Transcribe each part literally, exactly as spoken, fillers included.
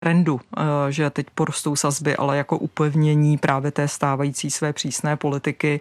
trendu, že teď porostou sazby, ale jako upevnění právě té stávající své přísné politiky,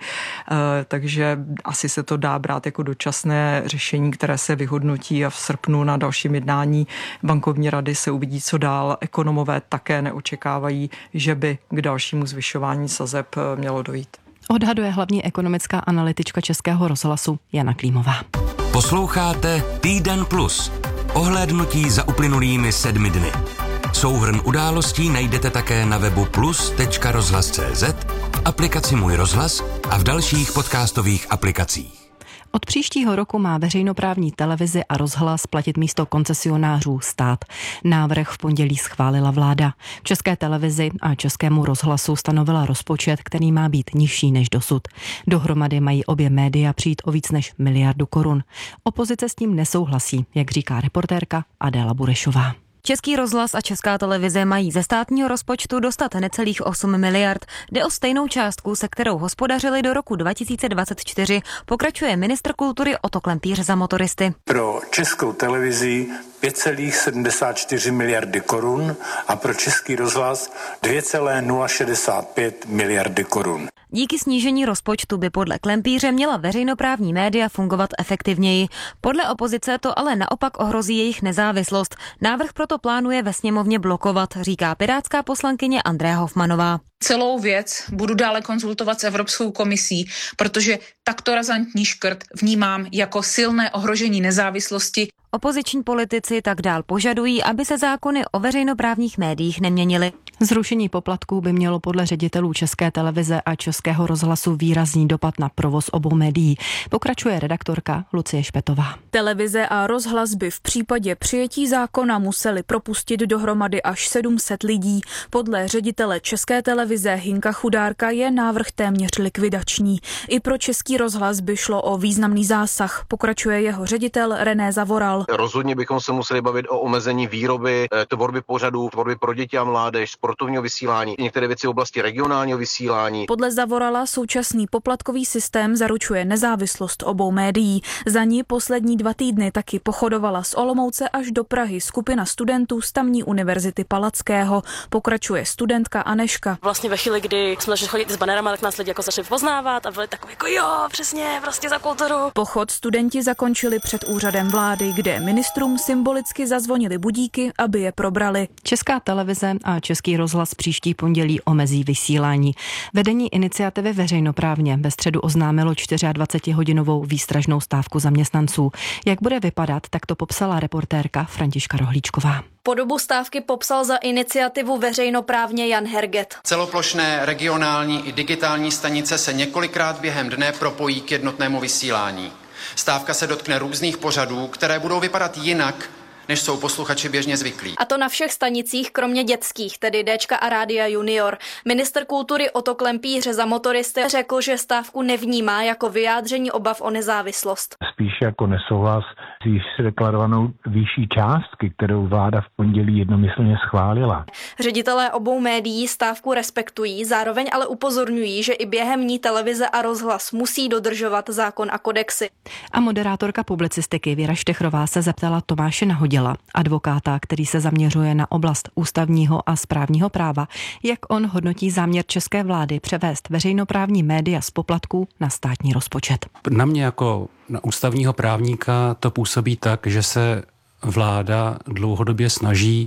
takže asi se to dá brát jako dočasné řešení, které se vyhodnotí a v srpnu na dalším jednání bankovní rady se uvidí, co dál. Ekonomové také neočekávají, že by k dalšímu zvyšování sazeb mělo dojít. Odhaduje hlavní ekonomická analytička Českého rozhlasu Jana Klímová. Posloucháte Týden plus. Ohlédnutí za uplynulými sedmi dny. Souhrn událostí najdete také na webu plus tečka rozhlas tečka cé zet, v aplikaci Můj rozhlas a v dalších podcastových aplikacích. Od příštího roku má veřejnoprávní televizi a rozhlas platit místo koncesionářů stát. Návrh v pondělí schválila vláda. České televizi a Českému rozhlasu stanovila rozpočet, který má být nižší než dosud. Dohromady mají obě média přijít o víc než miliardu korun. Opozice s tím nesouhlasí, jak říká reportérka Adéla Burešová. Český rozhlas a Česká televize mají ze státního rozpočtu dostat necelých osm miliard. Jde o stejnou částku, se kterou hospodařili do roku dva tisíce dvacet čtyři, pokračuje ministr kultury Otto Klempíř za motoristy. Pro Českou televizi pět celá sedmdesát čtyři miliardy korun a pro Český rozhlas dvě celá nula šedesát pět miliardy korun. Díky snížení rozpočtu by podle Klempíře měla veřejnoprávní média fungovat efektivněji. Podle opozice to ale naopak ohrozí jejich nezávislost. Návrh proto plánuje ve sněmovně blokovat, říká pirátská poslankyně Andrea Hofmanová. Celou věc budu dále konzultovat s Evropskou komisí, protože takto razantní škrt vnímám jako silné ohrožení nezávislosti. Opoziční politici tak dál požadují, aby se zákony o veřejnoprávních médiích neměnily. Zrušení poplatků by mělo podle ředitelů České televize a Českého rozhlasu výrazný dopad na provoz obou médií. Pokračuje redaktorka Lucie Špetová. Televize a rozhlas by v případě přijetí zákona museli propustit dohromady až sedm set lidí. Podle ředitele České televize Hinka Chudárka je návrh téměř likvidační. I pro Český rozhlas by šlo o významný zásah, pokračuje jeho ředitel René Zavoral. Rozhodně bychom se museli bavit o omezení výroby, tvorby pořadů, tvorby pro děti a mládež, sportovního vysílání, některé věci v oblasti regionálního vysílání. Podle Zavorala současný poplatkový systém zaručuje nezávislost obou médií. Za ní poslední dva týdny taky pochodovala z Olomouce až do Prahy skupina studentů z tamní univerzity Palackého. Pokračuje studentka Aneška. Vlastně ve chvíli, kdy jsme začali chodit s banerama, tak nás lidi jako začali poznávat a byli takový jako jo, přesně, prostě za kulturu. Pochod studenti zakončili před úřadem vlády, kde ministrům symbolicky zazvonili budíky, aby je probrali. Česká televize a Český rozhlas příští pondělí omezí vysílání. Vedení iniciativy veřejnoprávně ve středu oznámilo dvacetihodinovou výstražnou stávku zaměstnanců. Jak bude vypadat, tak to popsala reportérka Františka Rohlíčková. Podobu stávky popsal za iniciativu veřejnoprávně Jan Herget. Celoplošné regionální i digitální stanice se několikrát během dne propojí k jednotnému vysílání. Stávka se dotkne různých pořadů, které budou vypadat jinak, než jsou posluchači běžně zvyklí. A to na všech stanicích, kromě dětských, tedy Déčka a Rádia Junior. Ministr kultury Otto Klempíř za motoristy řekl, že stávku nevnímá jako vyjádření obav o nezávislost. Spíš jako nesouhlas s již deklarovanou výší částky, kterou vláda v pondělí jednomyslně schválila. Ředitelé obou médií stávku respektují, zároveň ale upozorňují, že i během ní televize a rozhlas musí dodržovat zákon a kodexy. A moderátorka publicistiky Věra Štechrová se zeptala Tomáše Nahodila, advokáta, který se zaměřuje na oblast ústavního a správního práva, jak on hodnotí záměr české vlády převést veřejnoprávní média z poplatků na státní rozpočet. Na mě jako na ústavního právníka to působí tak, že se vláda dlouhodobě snaží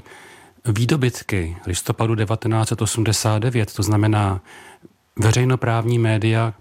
výdobytky listopadu devatenáct set osmdesát devět, to znamená veřejnoprávní média,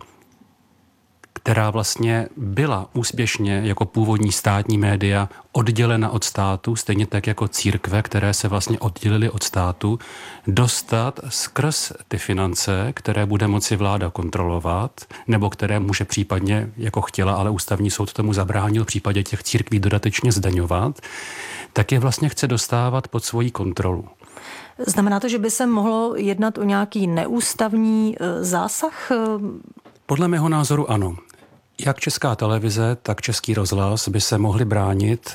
která vlastně byla úspěšně jako původní státní média oddělena od státu, stejně tak jako církve, které se vlastně oddělily od státu, dostat skrz ty finance, které bude moci vláda kontrolovat, nebo které může případně, jako chtěla, ale ústavní soud tomu zabránil v případě těch církví dodatečně zdaňovat, tak je vlastně chce dostávat pod svoji kontrolu. Znamená to, že by se mohlo jednat o nějaký neústavní zásah? Podle mého názoru ano. Jak Česká televize, tak Český rozhlas by se mohli bránit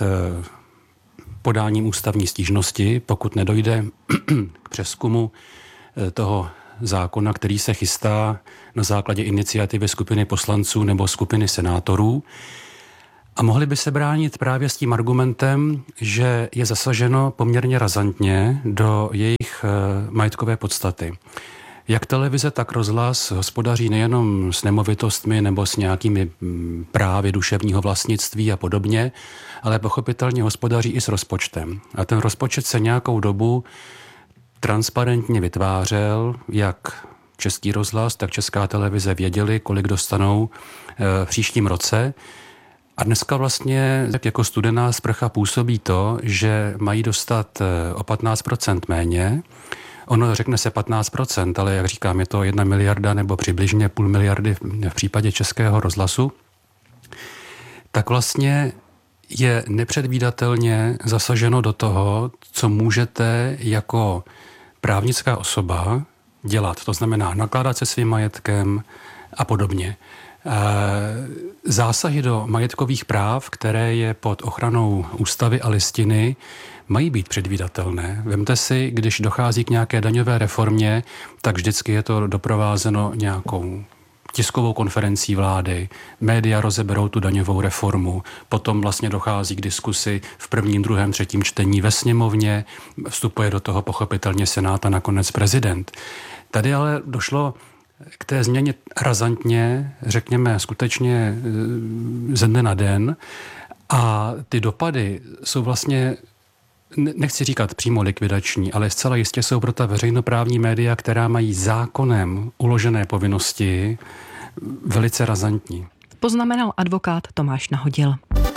podáním ústavní stížnosti, pokud nedojde k přezkumu toho zákona, který se chystá na základě iniciativy skupiny poslanců nebo skupiny senátorů. A mohli by se bránit právě s tím argumentem, že je zasaženo poměrně razantně do jejich majetkové podstaty. Jak televize, tak rozhlas hospodaří nejenom s nemovitostmi nebo s nějakými právy duševního vlastnictví a podobně, ale pochopitelně hospodaří i s rozpočtem. A ten rozpočet se nějakou dobu transparentně vytvářel, jak Český rozhlas, tak Česká televize věděli, kolik dostanou v příštím roce. A dneska vlastně jako studená sprcha působí to, že mají dostat o patnáct procent méně. Ono řekne se patnáct procent, ale jak říkám, je to jedna miliarda nebo přibližně půl miliardy v případě Českého rozhlasu. Tak vlastně je nepředvídatelně zasaženo do toho, co můžete jako právnická osoba dělat. To znamená nakládat se svým majetkem a podobně. Zásahy do majetkových práv, které je pod ochranou ústavy a listiny, mají být předvídatelné. Vemte si, když dochází k nějaké daňové reformě, tak vždycky je to doprovázeno nějakou tiskovou konferencí vlády, média rozeberou tu daňovou reformu, potom vlastně dochází k diskusi v prvním, druhém, třetím čtení ve sněmovně, vstupuje do toho pochopitelně Senát a nakonec prezident. Tady ale došlo k té změně razantně, řekněme skutečně ze dne na den, a ty dopady jsou vlastně, nechci říkat přímo likvidační, ale zcela jistě jsou pro ta veřejnoprávní média, která mají zákonem uložené povinnosti, velice razantní. Poznamenal advokát Tomáš Nahodil.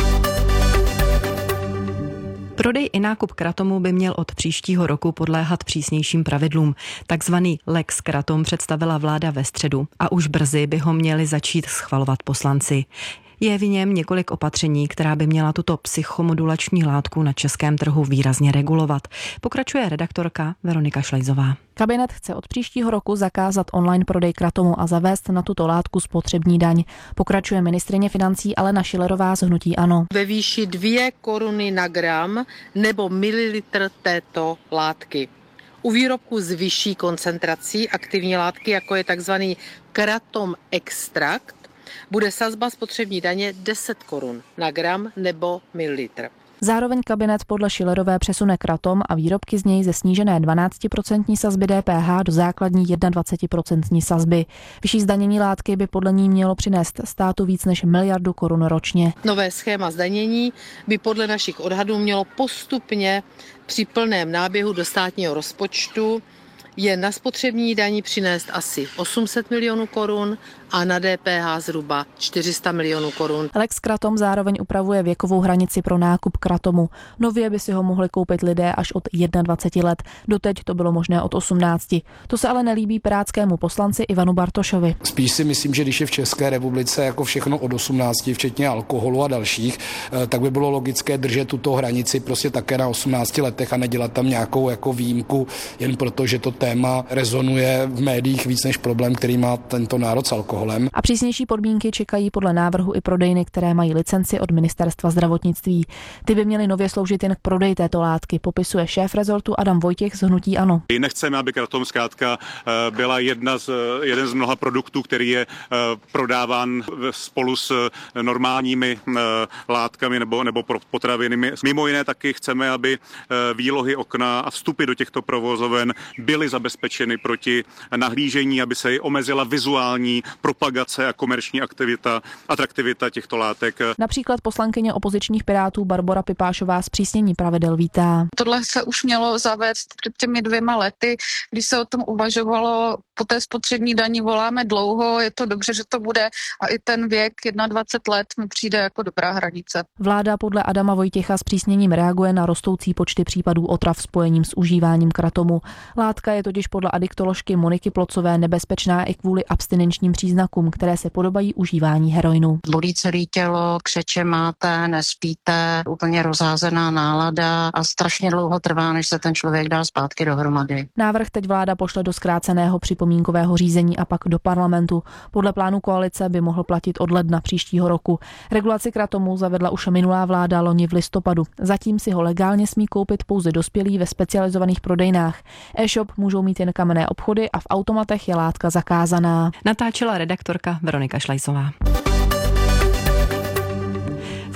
Prodej i nákup kratomu by měl od příštího roku podléhat přísnějším pravidlům. Takzvaný Lex Kratom představila vláda ve středu a už brzy by ho měli začít schvalovat poslanci. Je v něm několik opatření, která by měla tuto psychomodulační látku na českém trhu výrazně regulovat. Pokračuje redaktorka Veronika Šlejzová. Kabinet chce od příštího roku zakázat online prodej kratomu a zavést na tuto látku spotřební daň. Pokračuje ministryně financí Alena Schillerová z hnutí ANO. Ve výši dvě koruny na gram nebo mililitr této látky. U výrobku s vyšší koncentrací aktivní látky, jako je takzvaný kratom extrakt, bude sazba spotřební daně deset korun na gram nebo mililitr. Zároveň kabinet podle Schillerové přesune kratom a výrobky z něj ze snížené dvanáctiprocentní sazby D P H do základní dvacetiprocentní sazby. Vyšší zdanění látky by podle ní mělo přinést státu víc než miliardu korun ročně. Nové schéma zdanění by podle našich odhadů mělo postupně při plném náběhu do státního rozpočtu je na spotřební daní přinést asi osm set milionů korun a na D P H zhruba čtyři sta milionů korun. Lex Kratom zároveň upravuje věkovou hranici pro nákup kratomu. Nově by si ho mohli koupit lidé až od dvaceti jedna let. Doteď to bylo možné od osmnácti. To se ale nelíbí pirátskému poslanci Ivanu Bartošovi. Spíš si myslím, že když je v České republice jako všechno od osmnácti, včetně alkoholu a dalších, tak by bylo logické držet tuto hranici prostě také na osmnácti letech a nedělat tam nějakou jako výjimku jen proto, že to téma rezonuje v médiích víc než problém, který má tento národ s alkoholem. A přísnější podmínky čekají podle návrhu i prodejny, které mají licenci od Ministerstva zdravotnictví. Ty by měly nově sloužit jen k prodeji této látky, popisuje šéf rezortu Adam Vojtěch z hnutí ANO. Nechceme, aby kratom zkrátka byla jedna z, jeden z mnoha produktů, který je prodáván spolu s normálními látkami nebo, nebo potravinami. Mimo jiné taky chceme, aby výlohy okna a vstupy do těchto provozoven byly zabezpečeny proti nahlížení, aby se omezila vizuální propagace a komerční aktivita, atraktivita těchto látek. Například poslankyně opozičních Pirátů Barbora Pipášová zpřísnění pravidel vítá. Tohle se už mělo zavést před těmi dvěma lety, když se o tom uvažovalo. Po té spotřební dani voláme dlouho, je to dobře, že to bude a i ten věk dvacet jedna let mi přijde jako dobrá hranice. Vláda podle Adama Vojtěcha zpřísněním reaguje na rostoucí počty případů otrav spojením s užíváním kratomu. Látka je totiž podle adiktoložky Moniky Plocové nebezpečná i kvůli abstinenčním příznakům, které se podobají užívání heroinu. Bolí celé tělo, křeče máte, nespíte, úplně rozházená nálada a strašně dlouho trvá, než se ten člověk dá zpátky dohromady. Návrh teď vláda pošle do zkráceného připomínkového řízení a pak do parlamentu. Podle plánu koalice by mohl platit od ledna příštího roku. Regulaci kratomu zavedla už minulá vláda loni v listopadu. Zatím si ho legálně smí koupit pouze dospělí ve specializovaných prodejnách. E-shop můžou mít jen kamenné obchody a v automatech je látka zakázaná. Natáčela redaktorka Veronika Šlejzová. V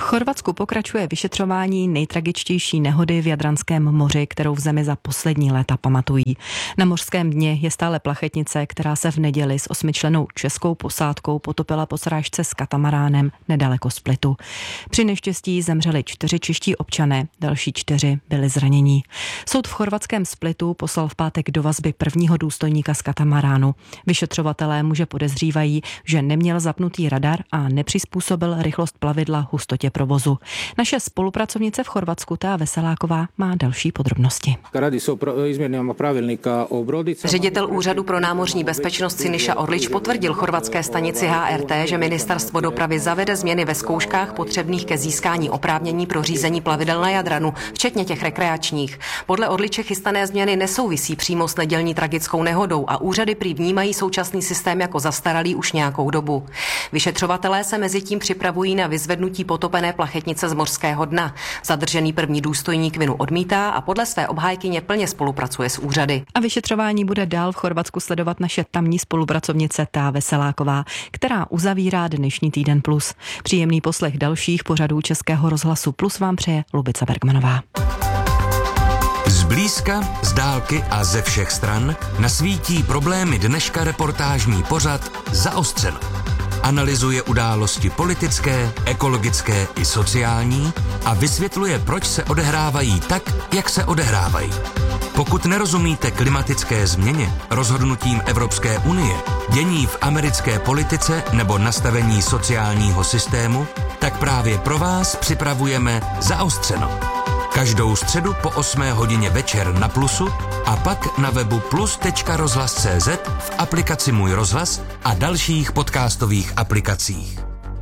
Chorvatsku pokračuje vyšetřování nejtragičtější nehody v Jadranském moři, kterou v zemi za poslední léta pamatují. Na mořském dně je stále plachetnice, která se v neděli s osmičlennou českou posádkou potopila po srážce s katamaránem nedaleko Splitu. Při neštěstí zemřeli čtyři čeští občané, další čtyři byli zranění. Soud v chorvatském Splitu poslal v pátek do vazby prvního důstojníka z katamaránu. Vyšetřovatelé muže podezřívají, že neměl zapnutý radar a nepřizpůsobil rychlost plavidla hustotě provozu. Naše spolupracovnice v Chorvatsku Tea Veseláková má další podrobnosti. Ředitel Úřadu pro námořní bezpečnost Siniša Orlič potvrdil chorvatské stanici H R T, že ministerstvo dopravy zavede změny ve zkouškách potřebných ke získání oprávnění pro řízení plavidel na Jadranu, včetně těch rekreačních. Podle Orliče chystané změny nesouvisí přímo s nedělní tragickou nehodou a úřady prý vnímají současný systém jako zastaralý už nějakou dobu. Vyšetřovatelé se mezitím připravují na vyzvednutí potopené plachetnice z mořského dna. Zadržený první důstojník vinu odmítá a podle své obhájkyně plně spolupracuje s úřady. A vyšetřování bude dál v Chorvatsku sledovat naše tamní spolupracovnice Tea Veseláková, která uzavírá dnešní Týden Plus. Příjemný poslech dalších pořadů Českého rozhlasu Plus vám přeje Lubica Bergmanová. Zblízka, z dálky a ze všech stran nasvítí problémy dneška reportážní pořad Zaostřeno. Analyzuje události politické, ekologické i sociální a vysvětluje, proč se odehrávají tak, jak se odehrávají. Pokud nerozumíte klimatické změně, rozhodnutím Evropské unie, dění v americké politice nebo nastavení sociálního systému, tak právě pro vás připravujeme Zaostřeno. Každou středu po osmé hodině večer na Plusu a pak na webu plus tečka rozhlas tečka cé zet, v aplikaci Můj rozhlas a dalších podcastových aplikacích.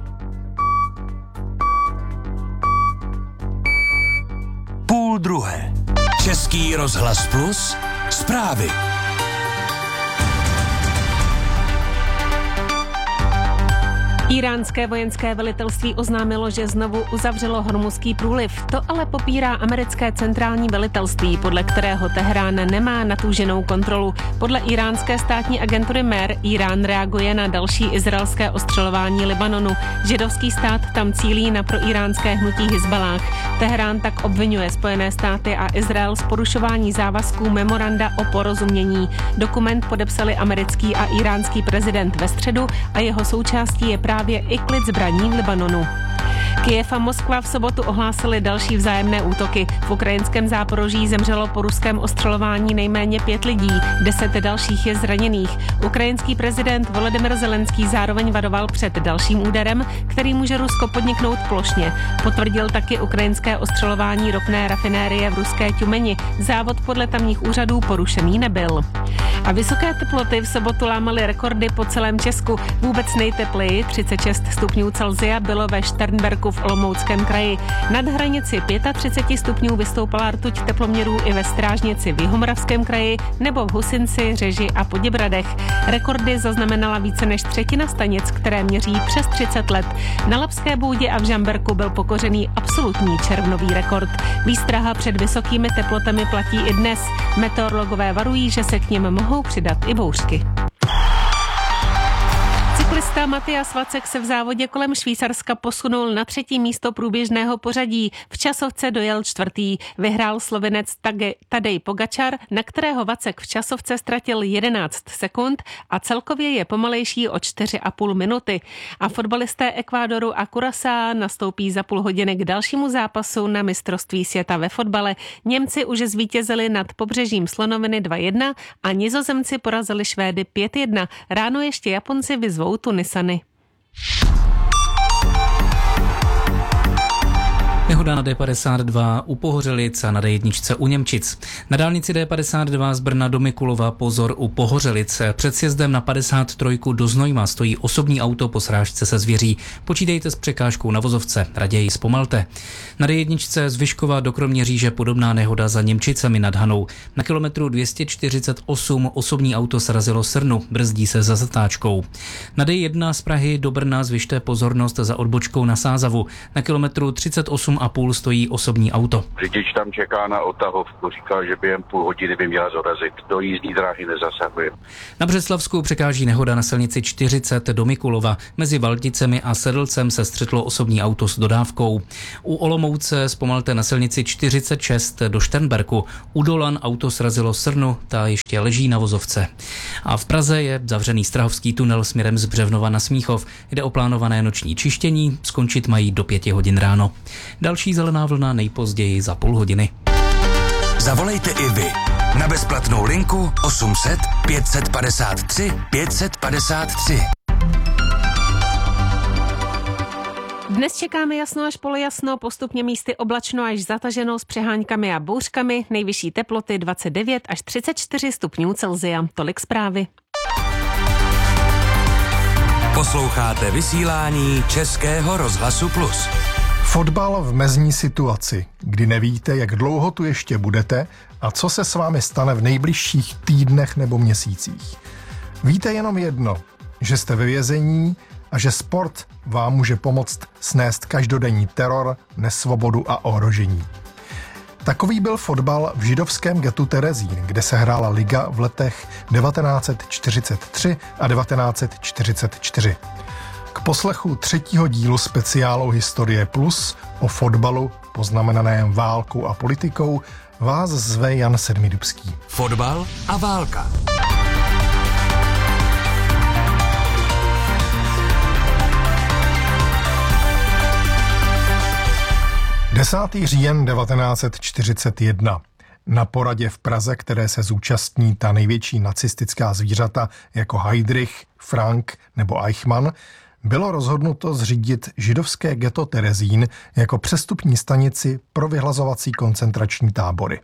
Půl druhé. Český rozhlas Plus. Zprávy. Íránské vojenské velitelství oznámilo, že znovu uzavřelo Hormuzský průliv. To ale popírá americké centrální velitelství, podle kterého Teherán nemá natúženou kontrolu. Podle iránské státní agentury M E R Írán reaguje na další izraelské ostřelování Libanonu. Židovský stát tam cílí na proiránské hnutí Hizbalách. Teherán tak obvinuje Spojené státy a Izrael z porušování závazků memoranda o porozumění. Dokument podepsali americký a iránský prezident ve středu a jeho součástí je právě i klid zbraní v Libanonu. Kyjev a Moskva v sobotu ohlásili další vzájemné útoky. V ukrajinském Záporoží zemřelo po ruském ostřelování nejméně pět lidí, deset dalších je zraněných. Ukrajinský prezident Volodymyr Zelenský zároveň varoval před dalším úderem, který může Rusko podniknout plošně. Potvrdil taky ukrajinské ostřelování ropné rafinérie v ruské Tjumeni. Závod podle tamních úřadů porušený nebyl. A vysoké teploty v sobotu lámaly rekordy po celém Česku. Vůbec nejtepleji, třicet šest stupňů Celsia, bylo ve Šternberku v Olomouckém kraji. Nad hranici třicet pět stupňů vystoupala rtuť teploměrů i ve Strážnici v Jihomoravském kraji nebo v Husinci, Řeži a Poděbradech. Rekordy zaznamenala více než třetina stanic, které měří přes třicet let. Na Labské Boudě a v Žamberku byl pokořený absolutní červnový rekord. Výstraha před vysokými teplotami platí i dnes. Meteorologové varují, že se k nim mohou přidat i bouřky. Cyklista Matias Vacek se v závodě kolem Švýcarska posunul na třetí místo průběžného pořadí. V časovce dojel čtvrtý. Vyhrál Slovinec Tadej Pogačar, na kterého Vacek v časovce ztratil jedenáct sekund a celkově je pomalejší o čtyři a půl minuty. A fotbalisté Ekvádoru a Curaçaa nastoupí za půl hodiny k dalšímu zápasu na mistrovství světa ve fotbale. Němci už zvítězili nad pobřežím Slonoviny dva jedna a Nizozemci porazili Švédy pět jedna. Ráno ještě Japonci vyzvou Tunisany. Nehoda na D padesát dva u Pohořelic a na D jedna u Němčic. Na dálnici D padesát dva z Brna do Mikulova pozor u Pohořelic. Před sjezdem na padesát tři do Znojma stojí osobní auto po srážce se zvěří. Počítejte s překážkou na vozovce, raději zpomalte. Na D jedna z Vyškova do Kroměříže podobná nehoda za Němčicemi nad Hanou. Na kilometru dvě stě čtyřicet osm osobní auto srazilo srnu, brzdí se za zatáčkou. Na D jedna z Prahy do Brna zvyšte pozornost za odbočkou na Sázavu. Na kilometru třicet osm a půl stojí osobní auto. Řidič tam čeká na odtahovku, říkal, že během půl hodiny by měla dorazit. Do jízdní dráhy nezasahuje. Na Břeclavsku překáží nehoda na silnici čtyřicet do Mikulova. Mezi Valticemi a Sedlcem se střetlo osobní auto s dodávkou. U Olomouce zpomalte na silnici čtyřicet šest do Šternberku. U Dolan auto srazilo srnu, ta ještě leží na vozovce. A v Praze je zavřený Strahovský tunel směrem z Břevnova na Smíchov. Jde o plánované noční čištění, skončit mají do pěti hodin ráno. Další zelená vlna nejpozději za půl hodiny. Zavolejte i vy na bezplatnou linku osm set pět set padesát tři pět set padesát tři. Dnes čekáme jasno až polojasno, postupně místy oblačno až zataženo s přeháňkami a bouřkami, nejvyšší teploty dvacet devět až třicet čtyři stupňů Celsia. Tolik zprávy. Posloucháte vysílání Českého rozhlasu Plus. Fotbal v mezní situaci, kdy nevíte, jak dlouho tu ještě budete a co se s vámi stane v nejbližších týdnech nebo měsících. Víte jenom jedno, že jste ve vězení a že sport vám může pomoct snést každodenní teror, nesvobodu a ohrožení. Takový byl fotbal v židovském getu Terezín, kde se hrála liga v letech devatenáct set čtyřicet tři a devatenáct set čtyřicet čtyři. K poslechu třetího dílu speciálu Historie Plus o fotbalu poznamenaném válkou a politikou vás zve Jan Sedmidubský. Fotbal a válka. desátý říjen devatenáct set čtyřicet jedna. Na poradě v Praze, které se zúčastní ta největší nacistická zvířata jako Heydrich, Frank nebo Eichmann, bylo rozhodnuto zřídit židovské ghetto Terezín jako přestupní stanici pro vyhlazovací koncentrační tábory.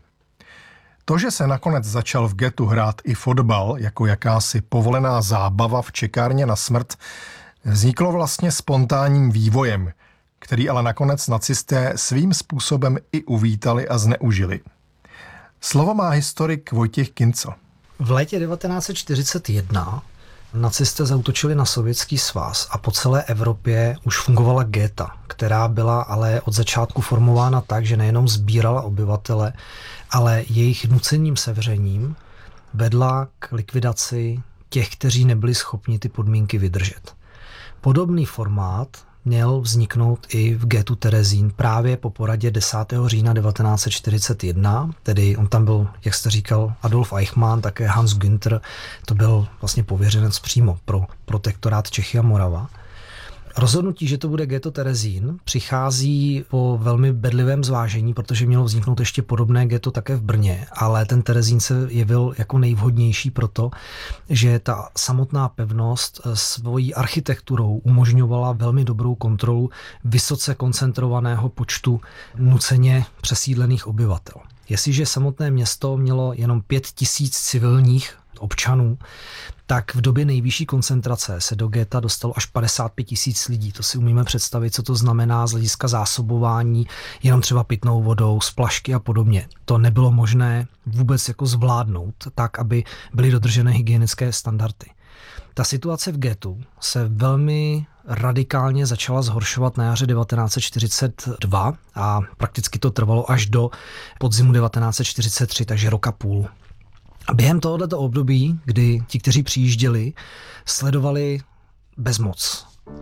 To, že se nakonec začal v ghettu hrát i fotbal jako jakási povolená zábava v čekárně na smrt, vzniklo vlastně spontánním vývojem, který ale nakonec nacisté svým způsobem i uvítali a zneužili. Slovo má historik Vojtěch Kincl. V létě devatenáct set čtyřicet jedna nacisté zaútočili na Sovětský svaz a po celé Evropě už fungovala geta, která byla ale od začátku formována tak, že nejenom sbírala obyvatele, ale jejich nuceným sevřením vedla k likvidaci těch, kteří nebyli schopni ty podmínky vydržet. Podobný formát měl vzniknout i v ghettu Terezín právě po poradě desátého října devatenáct set čtyřicet jedna, tedy on tam byl, jak jste říkal, Adolf Eichmann, také Hans Günther, to byl vlastně pověřenec přímo pro protektorát Čechy a Morava. Rozhodnutí, že to bude ghetto Terezín, přichází po velmi bedlivém zvážení, protože mělo vzniknout ještě podobné ghetto také v Brně, ale ten Terezín se jevil jako nejvhodnější proto, že ta samotná pevnost svojí architekturou umožňovala velmi dobrou kontrolu vysoce koncentrovaného počtu nuceně přesídlených obyvatel. Jestliže samotné město mělo jenom pět tisíc civilních občanů, tak v době nejvyšší koncentrace se do geta dostalo až padesát pět tisíc lidí. To si umíme představit, co to znamená z hlediska zásobování jenom třeba pitnou vodou, splašky a podobně. To nebylo možné vůbec jako zvládnout tak, aby byly dodržené hygienické standardy. Ta situace v getu se velmi radikálně začala zhoršovat na jaře devatenáct set čtyřicet dva a prakticky to trvalo až do podzimu devatenáct set čtyřicet tři, takže rok a půl. A během tohoto období, kdy ti, kteří přijížděli, sledovali bezmoc.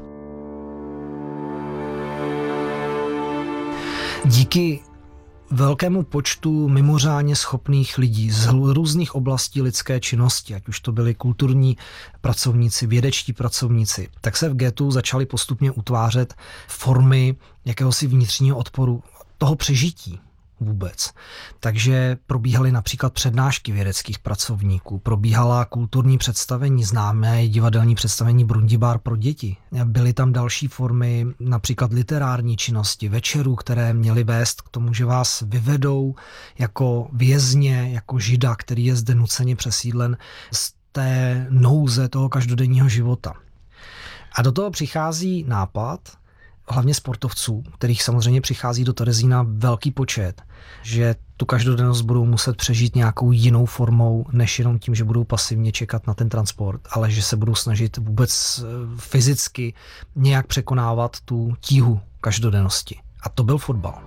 Díky velkému počtu mimořádně schopných lidí z různých oblastí lidské činnosti, ať už to byli kulturní pracovníci, vědečtí pracovníci, tak se v ghettu začaly postupně utvářet formy jakéhosi vnitřního odporu, toho přežití vůbec. Takže probíhaly například přednášky vědeckých pracovníků, probíhala kulturní představení, známé divadelní představení Brundibár pro děti. Byly tam další formy, například literární činnosti, večerů, které měly vést k tomu, že vás vyvedou jako vězně, jako žida, který je zde nuceně přesídlen z té nouze toho každodenního života. A do toho přichází nápad, hlavně sportovců, kterých samozřejmě přichází do Terezína velký počet, že tu každodennost budou muset přežít nějakou jinou formou, než jenom tím, že budou pasivně čekat na ten transport, ale že se budou snažit vůbec fyzicky nějak překonávat tu tíhu každodennosti. A to byl fotbal.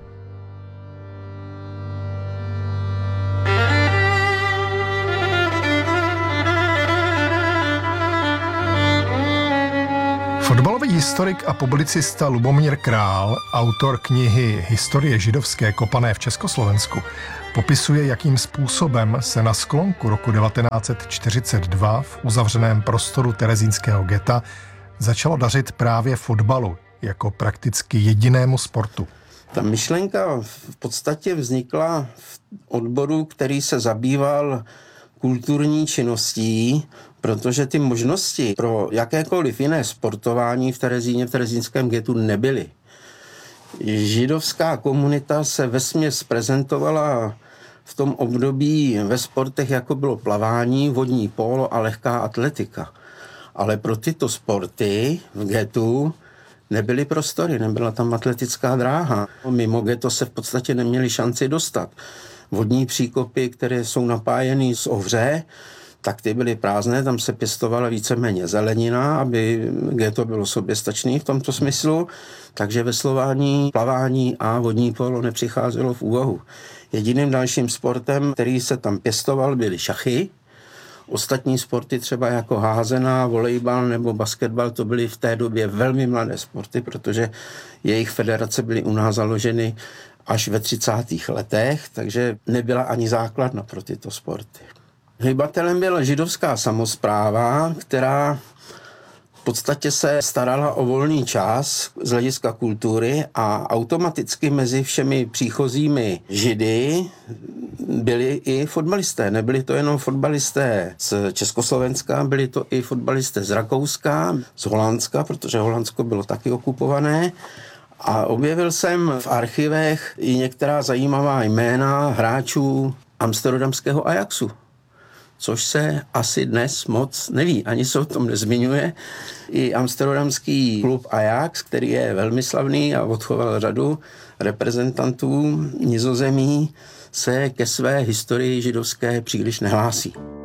Fotbalový historik a publicista Lubomír Král, autor knihy Historie židovské kopané v Československu, popisuje, jakým způsobem se na sklonku roku devatenáct set čtyřicet dva v uzavřeném prostoru terezínského geta začalo dařit právě fotbalu jako prakticky jedinému sportu. Ta myšlenka v podstatě vznikla v odboru, který se zabýval kulturní činností, protože ty možnosti pro jakékoliv jiné sportování v Terezíně, v terezínském getu nebyly. Židovská komunita se vesměs prezentovala v tom období ve sportech, jako bylo plavání, vodní pólo a lehká atletika. Ale pro tyto sporty v getu nebyly prostory, nebyla tam atletická dráha. Mimo geto se v podstatě neměli šanci dostat. Vodní příkopy, které jsou napájeny z Ohře, tak ty byly prázdné, tam se pěstovala víceméně zelenina, aby geto bylo soběstačný v tomto smyslu, takže veslování, plavání a vodní polo nepřicházelo v úvahu. Jediným dalším sportem, který se tam pěstoval, byly šachy. Ostatní sporty třeba jako házená, volejbal nebo basketbal, to byly v té době velmi mladé sporty, protože jejich federace byly u nás založeny až ve třicátých letech, takže nebyla ani základna pro tyto sporty. Hybatelem byla židovská samospráva, která v podstatě se starala o volný čas z hlediska kultury a automaticky mezi všemi příchozími židy byli i fotbalisté. Nebyli to jenom fotbalisté z Československa, byli to i fotbalisté z Rakouska, z Holandska, protože Holandsko bylo taky okupované. A objevil jsem v archivech i některá zajímavá jména hráčů amsterdamského Ajaxu, což se asi dnes moc neví, ani se o tom nezmiňuje. I amsterdamský klub Ajax, který je velmi slavný a odchoval řadu reprezentantů Nizozemí, se ke své historii židovské příliš nehlásí.